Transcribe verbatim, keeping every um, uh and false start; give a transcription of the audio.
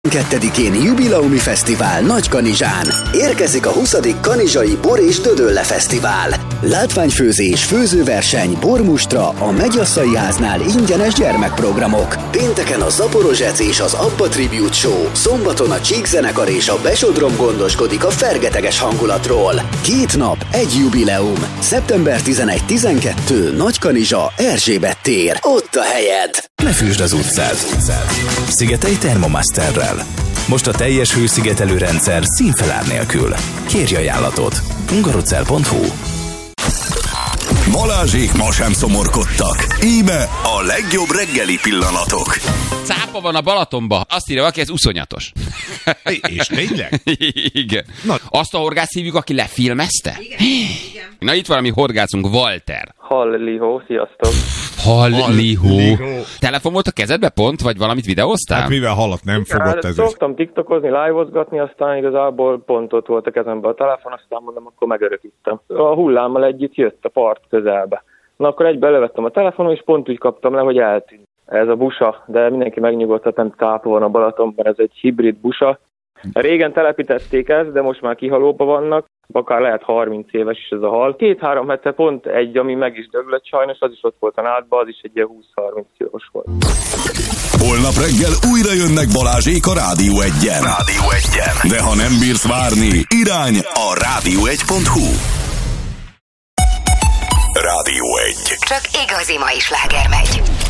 kettedikén Jubileumi Fesztivál Nagykanizsán. Érkezik a huszadik Kanizsai Bor és Dödölle Fesztivál. Látványfőzés, főzőverseny, bormustra, a Megyasszai Háznál ingyenes gyermekprogramok. Pénteken a Zaporozsec és az Abba Tribute Show. Szombaton a Csík zenekar és a Besodrom gondoskodik a fergeteges hangulatról. Két nap, egy jubileum. szeptember tizenegy-tizenkettő Nagykanizsa, Erzsébet tér. Ott a helyed. Ne fűsd az utcát. Szigetelj Thermomasterrel. Most a teljes hőszigetelő rendszer színfelár nélkül. Kérj ajánlatot. hungarocell pont hu. Balázsék ma sem szomorkodtak. Íme a legjobb reggeli pillanatok. Cápa van a Balatonba. Azt írja valaki, ez uszonyatos. És tényleg? Igen. Na. Azt a horgász hívjuk, aki lefilmezte? Igen, igen. Na itt valami horgászunk, Walter. Hallihó, sziasztok. Hallihó. Telefon volt a kezedbe pont, vagy valamit videóztál? Hát mivel hallat nem fogott Hát, ez szoktam tiktokozni, live-ozgatni, aztán igazából pont ott volt a kezembe a telefon, aztán mondom, akkor megörökítem. A hullámmal együtt jött a part közelbe. Na akkor egybe levettem a telefonon, és pont úgy kaptam le, hogy eltűnt. Ez a busa, de mindenki megnyugodhat, nem cápa van a Balatonban, ez egy hibrid busa. Régen telepítették ezt, de most már kihalóba vannak, akár lehet harminc éves is ez a hal. Két-három hete pont egy, ami meg is döglött sajnos, az is ott volt a nádba, az is egy ilyen húsz-harminc kilós volt. Holnap reggel újra jönnek Balázsék a Rádió egyen. Rádió egyen. De ha nem bírsz várni, irány a rádió egy pont hu. Rádió egy. Csak igazi mai sláger megy.